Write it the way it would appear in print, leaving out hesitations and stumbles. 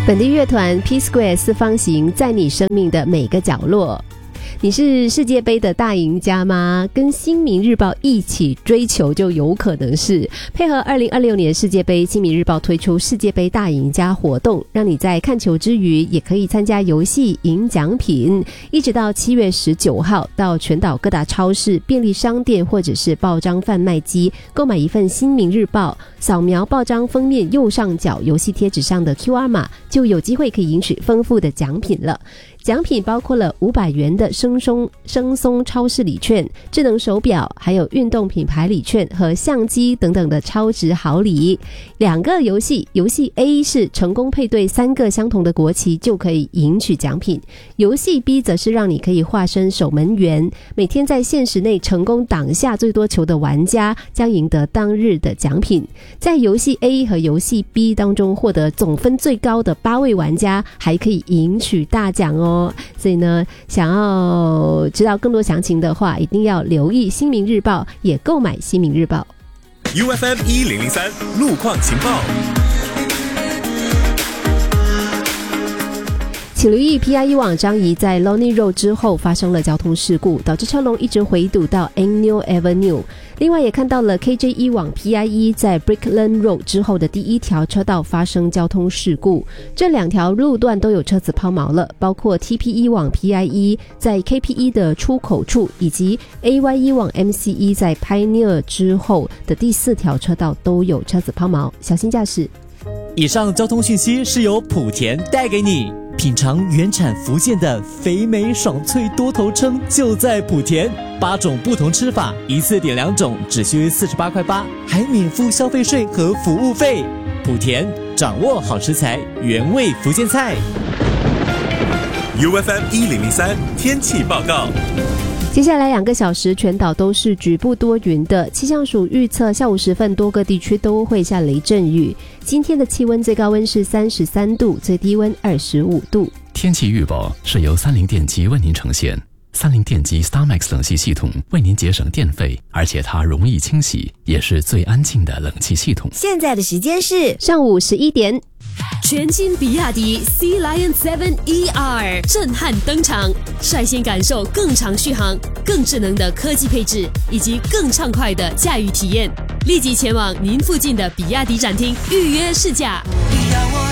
本地乐团 P Square 四方形，在你生命的每个角落。你是世界杯的大赢家吗？跟新民日报一起追求就有可能是。配合2026年世界杯，新民日报推出世界杯大赢家活动，让你在看球之余也可以参加游戏赢奖品。一直到7月19号，到全岛各大超市、便利商店或者是报章贩卖机购买一份新民日报，扫描报章封面右上角游戏贴纸上的 QR 码，就有机会可以赢取丰富的奖品了。奖品包括了500元的生松超市礼券、智能手表，还有运动品牌礼券和相机等等的超值好礼。2个游戏 A 是成功配对3个相同的国旗就可以赢取奖品，游戏 B 则是让你可以化身守门员，每天在限时内成功挡下最多球的玩家将赢得当日的奖品。在游戏 A 和游戏 B 当中获得总分最高的8位玩家还可以赢取大奖哦。所以呢，想要知道更多详情的话，一定要留意新民日报，也购买新民日报。 UFM 1003路况情报。 请留意 PIE 往张仪在 Lonely Road 之后发生了交通事故，导致车龙一直回堵到 Angnew Avenue。另外也看到了 KJ1 往 PIE 在 Brickland Road 之后的第一条车道发生交通事故，这2条路段都有车子抛锚了，包括 TP1 往 PIE 在 KPE 的出口处，以及 AY1 往 MCE 在 Pioneer 之后的第4条车道都有车子抛锚，小心驾驶。 以上交通讯息是由莆田带给你。品尝原产福建的肥美爽脆多头称就在莆田，8种不同吃法，一次点2种只需48块8，还免付消费税和服务费。莆田掌握好食材，原味福建菜。 UFM 1003天气报告。 接下来2个小时全岛都是局部多云的，气象署预测下午时分多个地区都会下雷阵雨。今天的气温最高温是33度，最低温25度。 天气预报是由30电机为您呈现。30电机 StarMax 冷气系统为您节省电费，而且它容易清洗，也是最安静的冷气系统。 现在的时间是上午11点。 全新比亚迪 Sea Lion 7 ER 震撼登场，率先感受更长续航、更智能的科技配置以及更畅快的驾驭体验。立即前往您附近的比亚迪展厅预约试驾。